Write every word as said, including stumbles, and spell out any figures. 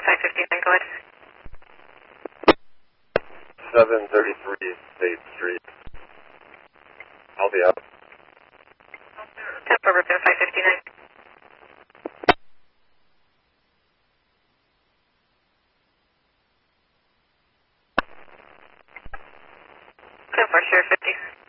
five fifty-nine, go ahead. seven thirty-three State Street. I'll be up. ten four, Brooklyn five fifty-nine. ten four, Sheriff fifty.